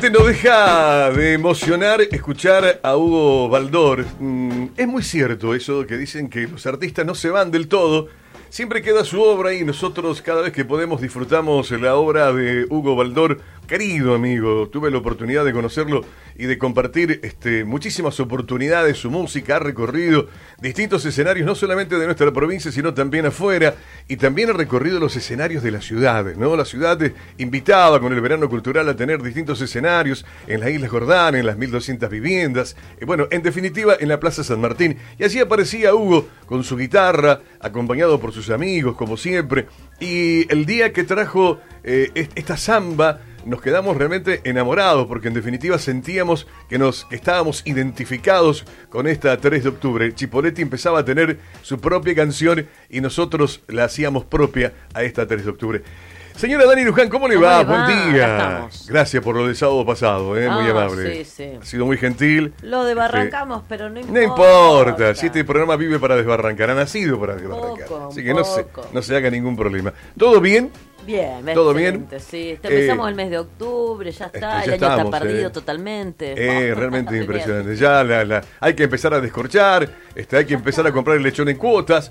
Realmente no deja de emocionar escuchar a Hugo Baldor. Es muy cierto eso que dicen que los artistas no se van del todo. Siempre queda su obra y nosotros cada vez que podemos disfrutamos la obra de Hugo Baldor. Querido amigo, tuve la oportunidad de conocerlo y de compartir muchísimas oportunidades. Su música ha recorrido distintos escenarios, no solamente de nuestra provincia, sino también afuera. Y también ha recorrido los escenarios de las ciudades, ¿no? La ciudad invitaba con el verano cultural a tener distintos escenarios en las Islas Jordán, en las 1200 viviendas. Bueno, en definitiva, en la Plaza San Martín. Y así aparecía Hugo con su guitarra, acompañado por sus amigos, como siempre. Y el día que trajo esta samba, nos quedamos realmente enamorados, porque en definitiva sentíamos que estábamos identificados con esta 3 de octubre. Chipoleti empezaba a tener su propia canción y nosotros la hacíamos propia a esta 3 de octubre. Señora Dani Luján, ¿cómo le va? Buen día. Gracias por lo del sábado pasado, muy amable. Sí. Ha sido muy gentil. Lo desbarrancamos, pero no importa. No importa, si este programa vive para desbarrancar, ha nacido para desbarrancar. Así que no se haga ningún problema. ¿Todo bien? Bien, ¿todo excelente, bien? Sí, empezamos el mes de octubre, ya está, el año está perdido totalmente. Realmente impresionante. Ya hay que empezar a descorchar, hay que empezar a comprar el lechón en cuotas.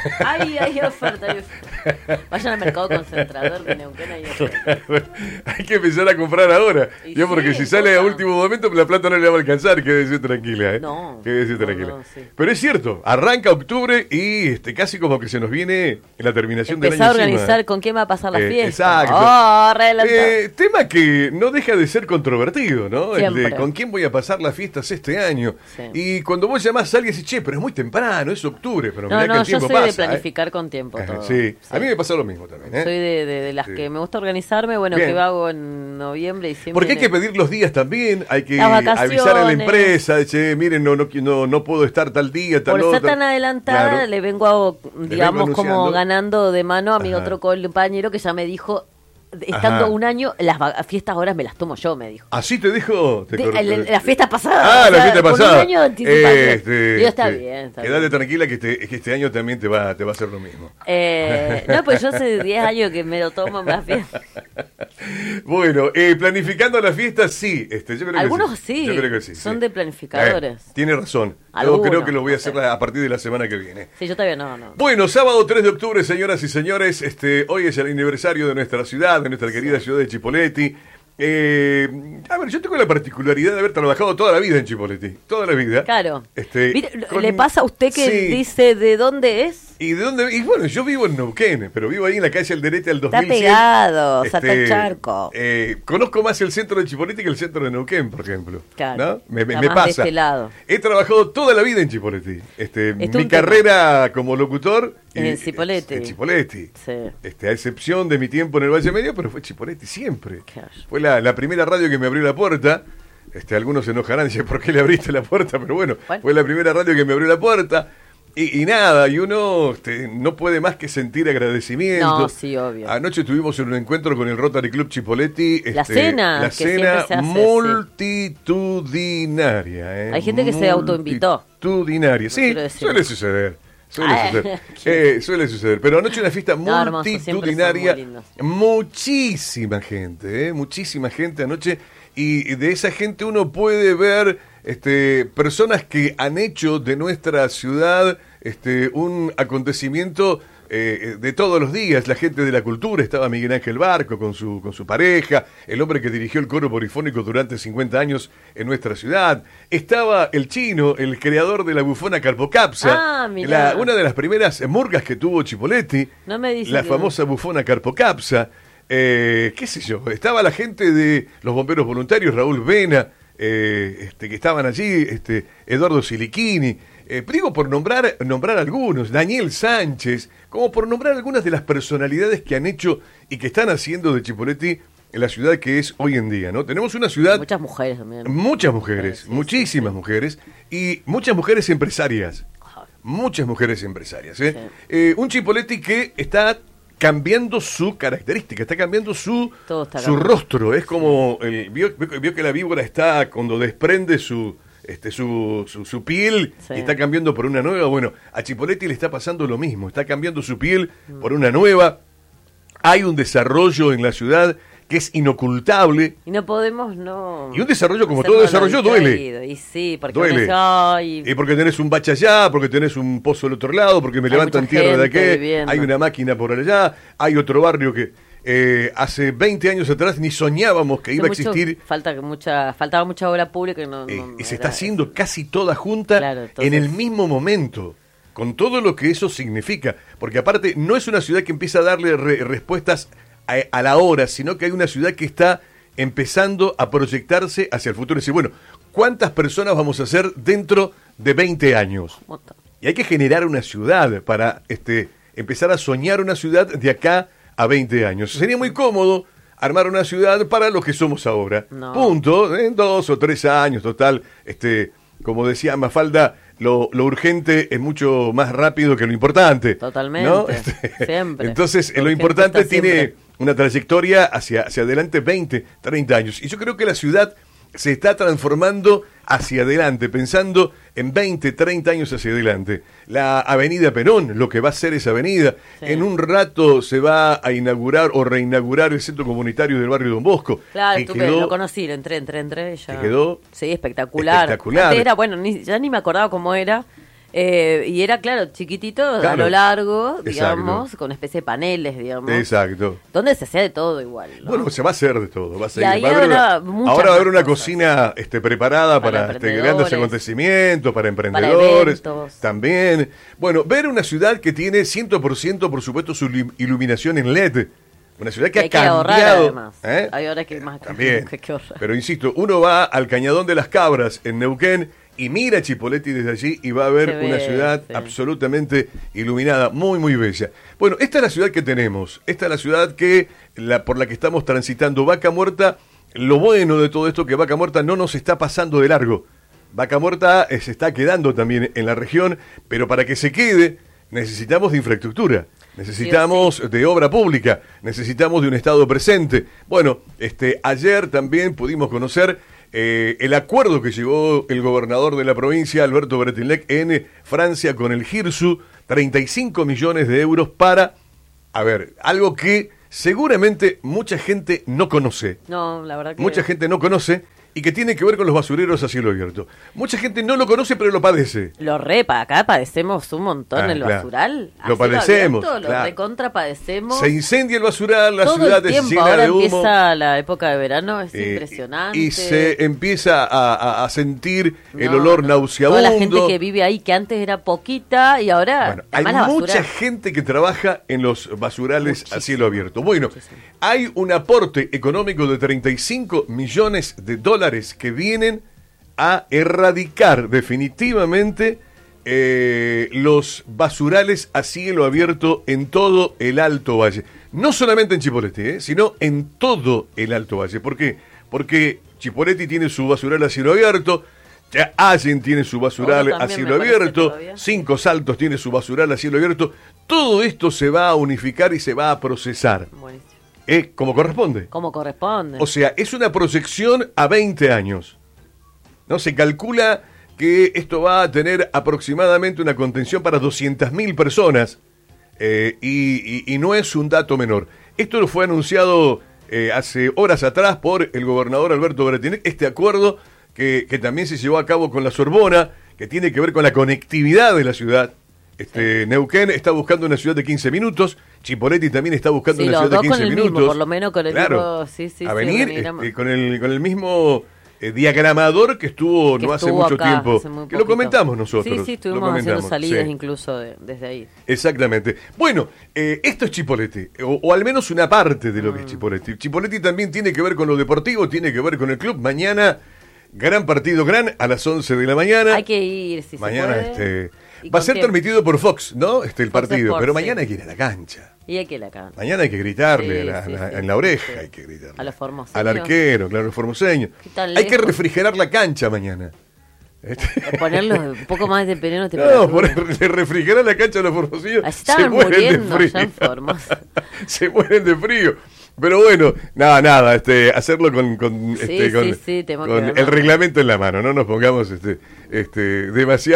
Hay oferta. Vayan al mercado concentrador de Neuquén, hay oferta. Hay que empezar a comprar ahora. Porque si sale a último momento, la plata no le va a alcanzar, quédese tranquila. Quédese tranquila. Sí. Pero es cierto, arranca octubre y casi como que se nos viene la terminación del año. Empezar a organizar con quién va a pasar la fiesta. Exacto. Tema que no deja de ser controvertido, ¿no? El de con quién voy a pasar las fiestas este año. Sí. Y cuando vos llamás a alguien y decís, che, pero es muy temprano, es octubre, pero mirá que el tiempo pasa. Yo soy de planificar con tiempo todo. Sí. A mí me pasa lo mismo también. Soy de las que me gusta organizarme, que hago en noviembre, diciembre. Porque hay que pedir los días también, hay que avisar a la empresa, che, miren, no puedo estar tal día, tal otro. Por ser tan adelantada, le vengo como ganando de mano a mi otro compañero que ya me dijo, estando un año, las fiestas ahora me las tomo yo, me dijo. ¿Así te dijo? La fiesta pasada. La fiesta pasada. Un año de anticipación. Está bien. Quédate tranquila que este año también te va a hacer lo mismo. Pues yo hace 10 años que me lo tomo más fiesta. Bueno, planificando las fiestas, sí. Yo creo Algunos que sí. Yo creo que sí. Son de planificadores. Tiene razón. Yo creo que lo voy a hacer a partir de la semana que viene. Sí, yo todavía no. Bueno, sábado 3 de octubre, señoras y señores. Hoy es el aniversario de nuestra ciudad, de nuestra querida ciudad de Chipoleti. Yo tengo la particularidad de haber trabajado toda la vida en Chipoleti. Toda la vida. Claro. ¿Le pasa a usted que dice de dónde es? ¿Y de dónde? Y bueno, yo vivo en Neuquén, pero vivo ahí en la calle Alderete al 2100. Está pegado, está el charco. Conozco más el centro de Chipoleti que el centro de Neuquén, por ejemplo. Claro. ¿No? Me pasa. De este lado. He trabajado toda la vida en Chipoleti. Mi carrera como locutor en Chipoleti. En Chipoleti. Sí. A excepción de mi tiempo en el Valle Medio, pero fue Chipoleti siempre. Claro. Fue la primera radio que me abrió la puerta. Algunos se enojarán y dicen, ¿por qué le abriste la puerta? Pero bueno, fue la primera radio que me abrió la puerta. Y nada, y uno no puede más que sentir agradecimiento. No, sí, obvio. Anoche tuvimos un encuentro con el Rotary Club Chipoleti. La cena multitudinaria. Hay gente que se autoinvitó. Multitudinaria, sí, suele suceder. Suele suceder. Pero anoche una fiesta multitudinaria. Muchísima gente anoche. Y de esa gente uno puede ver personas que han hecho de nuestra ciudad un acontecimiento de todos los días. La gente de la cultura, estaba Miguel Ángel Barco con su pareja, el hombre que dirigió el coro polifónico durante 50 años en nuestra ciudad. Estaba el chino, el creador de la bufona Carpocapsa, una de las primeras murgas que tuvo Chipoleti, la famosa bufona Carpocapsa. Qué sé yo, estaba la gente de los bomberos voluntarios, Raúl Vena, que estaban allí, Eduardo Silichini, digo por nombrar algunos, Daniel Sánchez, como por nombrar algunas de las personalidades que han hecho y que están haciendo de Chipoleti en la ciudad que es hoy en día, ¿no? Tenemos una ciudad... Muchas mujeres también. Muchas mujeres, muchísimas mujeres, y muchas mujeres empresarias. Muchas mujeres empresarias, Sí. Un Chipoleti que está cambiando su característica, está cambiando su rostro. Es como, vio que la víbora está, cuando desprende su piel, y está cambiando por una nueva. Bueno, a Chipoleti le está pasando lo mismo, está cambiando su piel por una nueva. Hay un desarrollo en la ciudad que es inocultable. Y no podemos, no. Y un desarrollo como todo desarrollo duele. Y sí, porque duele. Y porque tenés un bache allá, porque tenés un pozo del otro lado, porque me levantan tierra de aquí, hay una máquina por allá, hay otro barrio que hace 20 años atrás ni soñábamos que iba a existir. Faltaba mucha obra pública y se está haciendo casi toda junta, claro, entonces, en el mismo momento, con todo lo que eso significa. Porque aparte no es una ciudad que empieza a darle respuestas a la hora, sino que hay una ciudad que está empezando a proyectarse hacia el futuro. Y decir, bueno, ¿cuántas personas vamos a ser dentro de 20 años? Y hay que generar una ciudad para empezar a soñar una ciudad de acá a 20 años. Sería muy cómodo armar una ciudad para los que somos ahora. No. Punto, en 2 o 3 años, total. Como decía Mafalda, lo urgente es mucho más rápido que lo importante. Totalmente, ¿no? Siempre. Entonces, lo importante tiene una trayectoria hacia adelante 20, 30 años. Y yo creo que la ciudad se está transformando hacia adelante, pensando en 20, 30 años hacia adelante. La Avenida Perón, lo que va a ser esa avenida, en un rato se va a inaugurar o reinaugurar el centro comunitario del barrio Don Bosco. Claro, lo conocí, lo entré, ya. Quedó sí, espectacular. Antes era, ya ni me acordaba cómo era. Y era, claro, chiquitito, a lo largo, digamos, exacto, con una especie de paneles, digamos. Exacto. Donde se hacía de todo igual, ¿no? Bueno, se va a hacer de todo. Ahora va a haber una cocina preparada para grandes acontecimientos, para emprendedores. Para también. Bueno, ver una ciudad que tiene 100%, por supuesto, su iluminación en LED. Una ciudad que ha cambiado. Ahorrar, además. Hay horas que más también. Que ahorrar. Pero insisto, uno va al Cañadón de las Cabras en Neuquén y mira Chipoleti desde allí y va a ver una ciudad absolutamente iluminada, muy, muy bella. Bueno, esta es la ciudad que tenemos, esta es la ciudad por la que estamos transitando. Vaca Muerta, lo bueno de todo esto que Vaca Muerta no nos está pasando de largo. Vaca Muerta se está quedando también en la región, pero para que se quede necesitamos de infraestructura. Necesitamos de obra pública, necesitamos de un Estado presente. Bueno, ayer también pudimos conocer el acuerdo que llegó el gobernador de la provincia, Alberto Bretilnec, en Francia con el GIRSU, 35 millones de euros para, algo que seguramente mucha gente no conoce. No, la verdad que... Mucha gente no conoce y que tiene que ver con los basureros a cielo abierto. Mucha gente no lo conoce, pero lo padece. Acá padecemos un montón el basural. Lo padecemos. Abierto, lo recontra padecemos. Se incendia el basural, la todo ciudad el tiempo. Se llena ahora de humo. Empieza la época de verano, es impresionante. Y se empieza a sentir el olor nauseabundo. Toda la gente que vive ahí, que antes era poquita y ahora... Bueno, hay mucha gente que trabaja en los basurales a cielo abierto. Bueno, hay un aporte económico de 35 millones de dólares que vienen a erradicar definitivamente los basurales a cielo abierto en todo el Alto Valle. No solamente en Chipoleti, sino en todo el Alto Valle. ¿Por qué? Porque Chipoleti tiene su basural a cielo abierto, Allen tiene su basural a cielo abierto, Cinco Saltos tiene su basural a cielo abierto. Todo esto se va a unificar y se va a procesar. Buenísimo. Como corresponde. Como corresponde. O sea, es una proyección a 20 años. ¿No? Se calcula que esto va a tener aproximadamente una contención para 200.000 personas y no es un dato menor. Esto lo fue anunciado hace horas atrás por el gobernador Alberto Bretilnec, este acuerdo que también se llevó a cabo con la Sorbona, que tiene que ver con la conectividad de la ciudad. Neuquén está buscando una ciudad de 15 minutos, Chipoleti también está buscando una ciudad de 15 minutos. Mismo, por lo menos con el mismo, a venir con el mismo diagramador que estuvo hace mucho tiempo, que lo comentamos nosotros. Sí, estuvimos haciendo salidas incluso desde ahí. Exactamente. Bueno, esto es Chipoleti, o al menos una parte de lo que es Chipoleti. Chipoleti también tiene que ver con lo deportivo, tiene que ver con el club. Mañana, gran partido, a las 11 de la mañana. Hay que ir, si mañana, se puede. Va a ser transmitido por Fox, ¿no? El partido, Sports, pero mañana hay que ir a la cancha. Y hay que ir a la cancha. Mañana hay que gritarle en la oreja, hay que gritarle. A los formoseños. Al arquero, claro, los formoseños. Hay que refrigerar la cancha mañana. Ponerle un poco más de veneno. Refrigerar la cancha a los formoseños. Se mueren de frío. Se mueren de frío. Pero bueno, nada, hacerlo con el reglamento en la mano, no nos pongamos demasiado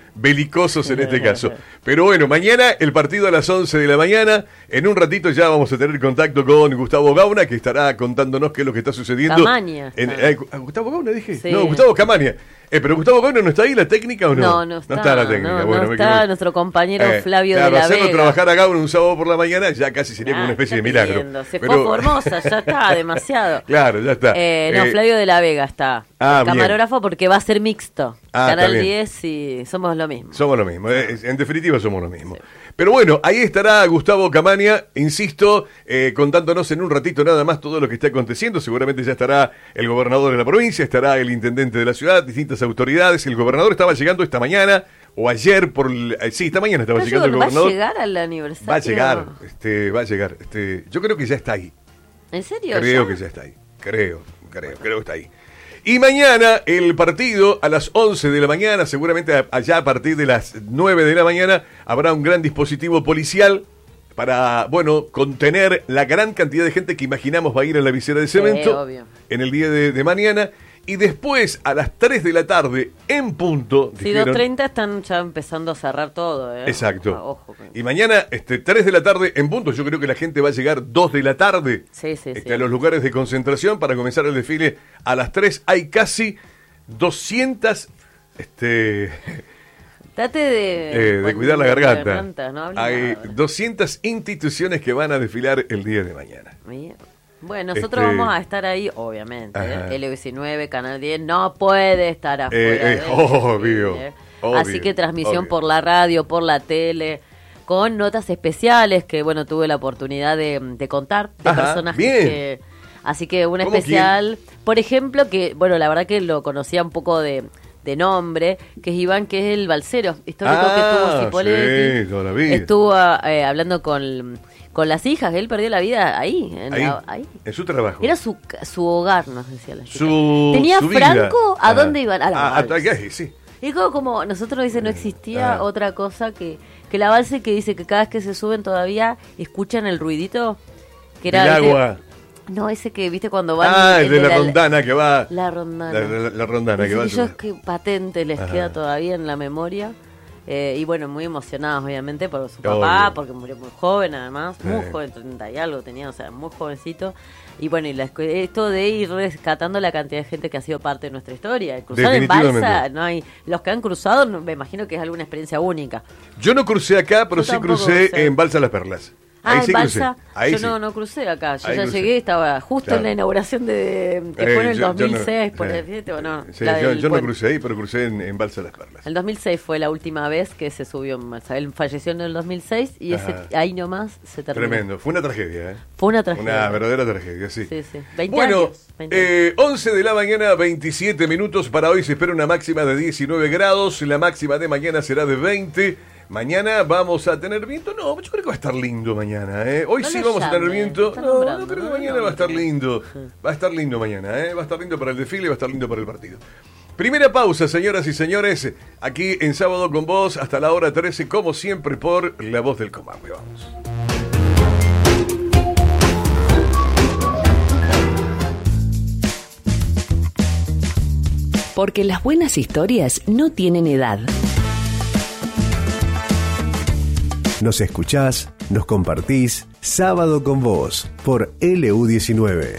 belicosos en este caso. Pero bueno, mañana el partido a las 11 de la mañana. En un ratito ya vamos a tener contacto con Gustavo Gauna, que estará contándonos qué es lo que está sucediendo. Camaña. ¿Gustavo Gauna dije? Sí. No, Gustavo Camaña. Pero Gustavo Gauna no está ahí, ¿la técnica o no? No está. No está la técnica. No está nuestro compañero Flavio de la Vega. Hacerlo trabajar a Gauna un sábado por la mañana ya casi sería como una especie de milagro. Se fue Formosa, ya está, demasiado. Claro, ya está. Flavio de la Vega está. Camarógrafo, porque va a ser mixto. Canal 10 y somos lo mismo. Somos lo mismo, en definitiva somos lo mismo. Sí. Pero bueno, ahí estará Gustavo Camaña, insisto, contándonos en un ratito nada más todo lo que está aconteciendo. Seguramente ya estará el gobernador de la provincia, estará el intendente de la ciudad, distintas autoridades. El gobernador estaba llegando esta mañana o ayer sí, esta mañana estaba llegando el gobernador. ¿Va a llegar al aniversario? Va a llegar. Yo creo que ya está ahí. ¿En serio? Creo que ya está ahí. Creo que está ahí. Y mañana el partido a las 11 de la mañana, seguramente allá a partir de las 9 de la mañana, habrá un gran dispositivo policial para, contener la gran cantidad de gente que imaginamos va a ir a la visera de cemento en el día de mañana. Y después, a las 3 de la tarde, en punto... Sí, 2:30 están ya empezando a cerrar todo. Exacto. Ojo. Y mañana, 3 de la tarde, en punto, yo creo que la gente va a llegar 2 de la tarde sí. a los lugares de concentración para comenzar el desfile. A las 3 hay casi 200... Trate de cuidar la garganta. No hay 200 instituciones que van a desfilar el día de mañana. Bien. Bueno, nosotros vamos a estar ahí, obviamente. L19, Canal 10, no puede estar afuera. Obvio. Así que transmisión por la radio, por la tele, con notas especiales que, tuve la oportunidad de contar de personajes que... Así que un especial, por ejemplo, que, la verdad que lo conocía un poco de nombre, que es Iván, que es el balsero histórico que tuvo Cipoletti. Sí, toda la vida. Estuvo hablando con las hijas, él perdió la vida ahí. En su trabajo. Era su hogar, nos decía la chica. ¿Tenía su Franco? ¿A dónde iban? A la Balsa. Sí. Y como nosotros dicen, no existía otra cosa que la Balsa, que dice que cada vez que se suben todavía escuchan el ruidito. Que era el agua. No, ese que, viste, cuando van... el de la rondana que va... La rondana. La rondana que va... Ellos que patente les queda todavía en la memoria. Y muy emocionados, obviamente, por su papá, porque murió muy joven, además. Muy joven, 30 y algo tenía, muy jovencito. Y esto de ir rescatando la cantidad de gente que ha sido parte de nuestra historia. Cruzar en balsa, no hay... Los que han cruzado, me imagino que es alguna experiencia única. Yo no crucé acá, pero sí crucé en Balsa Las Perlas. En Balsa, yo no crucé acá, yo ya llegué, estaba justo en la inauguración que fue en el 2006, por el ¿fíjate, o no? Sí, yo no crucé ahí, pero crucé en Balsa Las Perlas. El 2006 fue la última vez que se subió en Balsa, él falleció en el 2006 y ahí nomás se terminó. Tremendo, fue una tragedia, Fue una tragedia. Una verdadera tragedia, sí. 20 años. 11 de la mañana, 27 minutos, para hoy se espera una máxima de 19 grados, la máxima de mañana será de 20. Mañana vamos a tener viento. No, yo creo que va a estar lindo mañana. Hoy sí vamos a tener viento. No, creo que mañana va a estar lindo. Va a estar lindo mañana. Va a estar lindo para el desfile, va a estar lindo para el partido. Primera pausa, señoras y señores. Aquí en Sábado con Vos, hasta la hora 13, como siempre, por La Voz del Comahue. Vamos. Porque las buenas historias no tienen edad. Nos escuchás, nos compartís, Sábado con Vos, por LU19.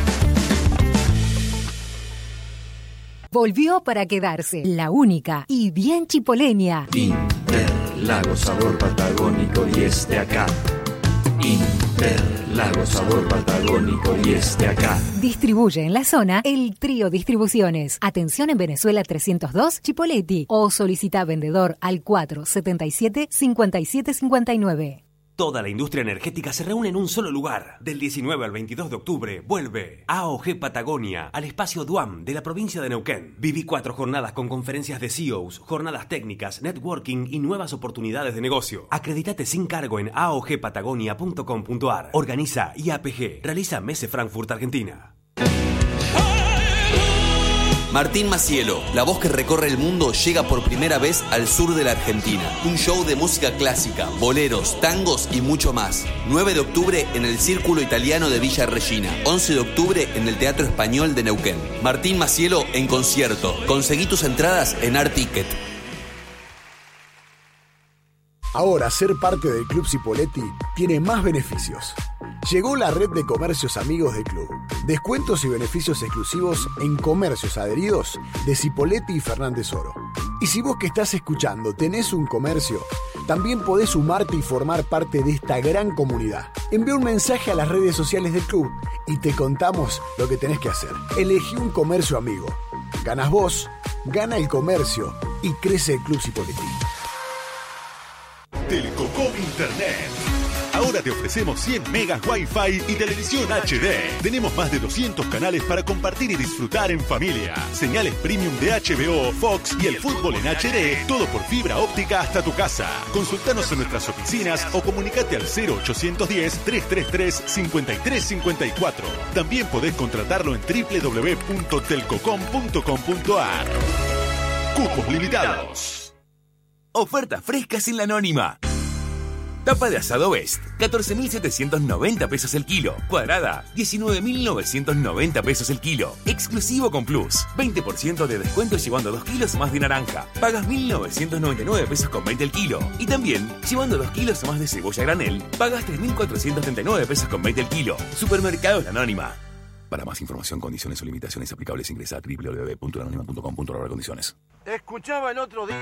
Volvió para quedarse, la única y bien chipoleña. Interlago, sabor patagónico y acá. Interlago, sabor patagónico y acá. Distribuye en la zona el Trío Distribuciones. Atención en Venezuela 302, Chipoletti. O solicita vendedor al 477-5759. Toda la industria energética se reúne en un solo lugar. Del 19 al 22 de octubre vuelve AOG Patagonia al espacio Duam de la provincia de Neuquén. Viví 4 jornadas con conferencias de CEOs, jornadas técnicas, networking y nuevas oportunidades de negocio. Acreditate sin cargo en aogpatagonia.com.ar. Organiza IAPG. Realiza Messe Frankfurt, Argentina. Martín Macielo, la voz que recorre el mundo, llega por primera vez al sur de la Argentina. Un show de música clásica, boleros, tangos y mucho más. 9 de octubre en el Círculo Italiano de Villa Regina. 11 de octubre en el Teatro Español de Neuquén. Martín Macielo en concierto. Conseguí tus entradas en Art Ticket. Ahora ser parte del Club Cipolletti tiene más beneficios. Llegó la red de comercios amigos del club. Descuentos y beneficios exclusivos en comercios adheridos de Cipolletti y Fernández Oro. Y si vos que estás escuchando tenés un comercio, también podés sumarte y formar parte de esta gran comunidad. Envía un mensaje a las redes sociales del club y te contamos lo que tenés que hacer. Elegí un comercio amigo. Ganas vos, gana el comercio y crece el Club Cipolletti. Telcocom Internet. Ahora te ofrecemos 100 megas Wi-Fi y televisión HD. Tenemos más de 200 canales para compartir y disfrutar en familia. Señales premium de HBO, Fox y el fútbol en HD. Todo por fibra óptica hasta tu casa. Consultanos en nuestras oficinas o comunicate al 0810-333-5354. También podés contratarlo en www.telcocom.com.ar. Cupos limitados. Ofertas frescas en la Anónima. Tapa de asado Best, 14.790 pesos el kilo. Cuadrada, 19.990 pesos el kilo. Exclusivo con Plus, 20% de descuento llevando 2 kilos más de naranja. Pagas 1.999 pesos con 20 el kilo. Y también, llevando 2 kilos más de cebolla granel, pagas 3.439 pesos con 20 el kilo. Supermercados La Anónima. Para más información, condiciones o limitaciones aplicables, ingresa a www.lanonima.com.ar. Condiciones. Escuchaba el otro día